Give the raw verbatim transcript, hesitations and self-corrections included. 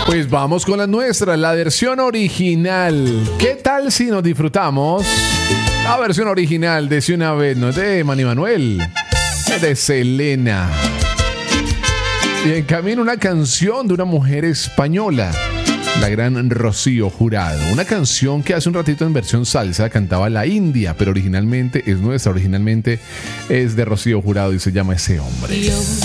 Pues vamos con la nuestra, la versión original. ¿Qué tal si nos disfrutamos la versión original de Si una vez, no es de Manny Manuel, es de Selena? Y en camino una canción de una mujer española, la gran Rocío Jurado. Una canción que hace un ratito en versión salsa cantaba la India, pero originalmente es nuestra, originalmente es de Rocío Jurado y se llama Ese Hombre. Yo